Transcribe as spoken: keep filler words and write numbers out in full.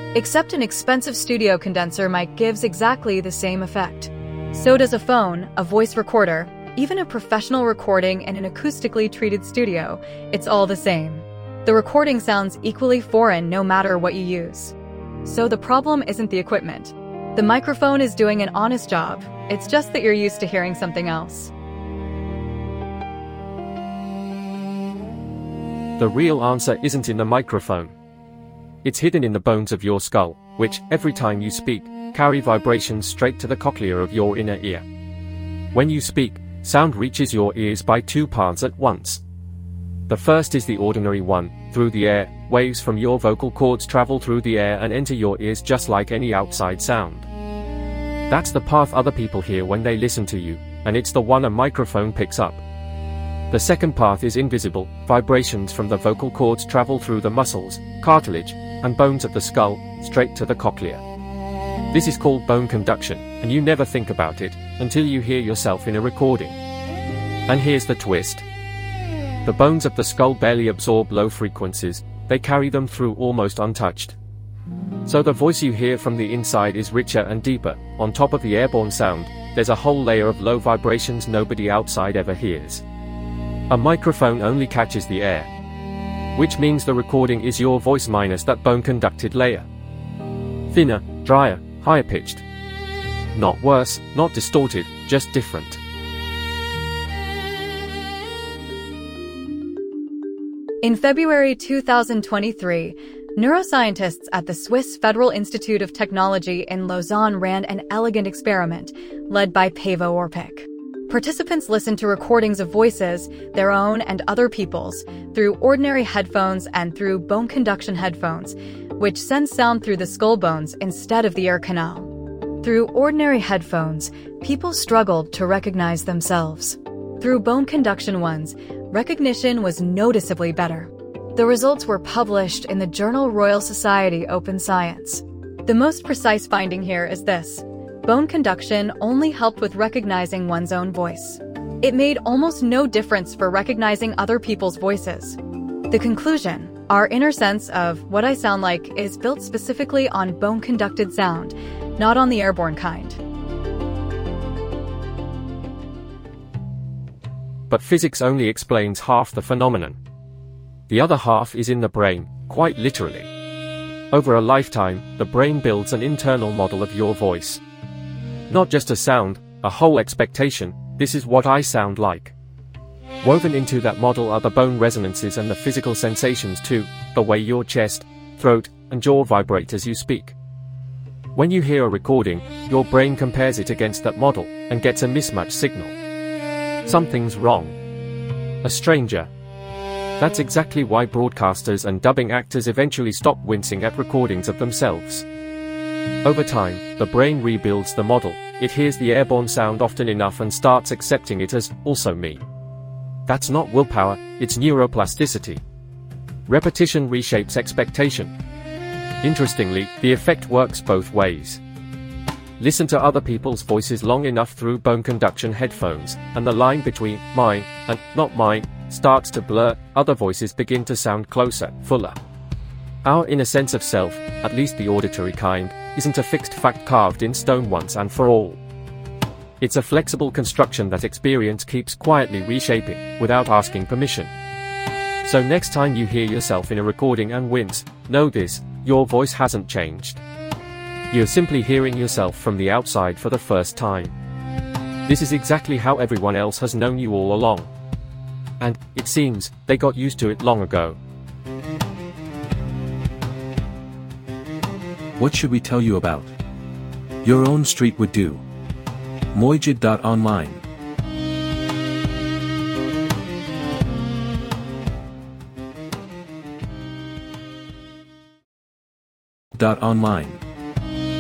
Except an expensive studio condenser mic gives exactly the same effect. So does a phone, a voice recorder, even a professional recording in an acoustically treated studio. It's all the same. The recording sounds equally foreign no matter what you use. So the problem isn't the equipment. The microphone is doing an honest job. It's just that you're used to hearing something else. The real answer isn't in the microphone. It's hidden in the bones of your skull, which, every time you speak, carry vibrations straight to the cochlea of your inner ear. When you speak, sound reaches your ears by two paths at once. The first is the ordinary one, through the air. Waves from your vocal cords travel through the air and enter your ears just like any outside sound. That's the path other people hear when they listen to you, and it's the one a microphone picks up. The second path is invisible. Vibrations from the vocal cords travel through the muscles, cartilage, and bones of the skull, straight to the cochlea. This is called bone conduction, and you never think about it, until you hear yourself in a recording. And here's the twist. The bones of the skull barely absorb low frequencies, they carry them through almost untouched. So the voice you hear from the inside is richer and deeper. On top of the airborne sound, there's a whole layer of low vibrations nobody outside ever hears. A microphone only catches the air, which means the recording is your voice minus that bone-conducted layer. Thinner, drier, higher-pitched. Not worse, not distorted, just different. In February two thousand twenty-three, neuroscientists at the Swiss Federal Institute of Technology in Lausanne ran an elegant experiment led by Paavo Orpik. Participants listened to recordings of voices, their own and other people's, through ordinary headphones and through bone conduction headphones, which send sound through the skull bones instead of the ear canal. Through ordinary headphones, people struggled to recognize themselves. Through bone conduction ones, recognition was noticeably better. The results were published in the journal Royal Society Open Science. The most precise finding here is this: bone conduction only helped with recognizing one's own voice. It made almost no difference for recognizing other people's voices. The conclusion: our inner sense of what I sound like is built specifically on bone-conducted sound, not on the airborne kind. But physics only explains half the phenomenon. The other half is in the brain, quite literally. Over a lifetime, the brain builds an internal model of your voice. Not just a sound, a whole expectation. This is what I sound like. Woven into that model are the bone resonances and the physical sensations too, the way your chest, throat, and jaw vibrate as you speak. When you hear a recording, your brain compares it against that model, and gets a mismatch signal. Something's wrong. A stranger. That's exactly why broadcasters and dubbing actors eventually stop wincing at recordings of themselves. Over time, the brain rebuilds the model. It hears the airborne sound often enough and starts accepting it as also me. That's not willpower, it's neuroplasticity. Repetition reshapes expectation. Interestingly, the effect works both ways. Listen to other people's voices long enough through bone conduction headphones, and the line between mine and not mine starts to blur. Other voices begin to sound closer, fuller. Our inner sense of self, at least the auditory kind, isn't a fixed fact carved in stone once and for all. It's a flexible construction that experience keeps quietly reshaping, without asking permission. So next time you hear yourself in a recording and wince, know this: your voice hasn't changed. You're simply hearing yourself from the outside for the first time. This is exactly how everyone else has known you all along. And, it seems, they got used to it long ago. What should we tell you about? Your own street would do. Mojid dot online. Dot online.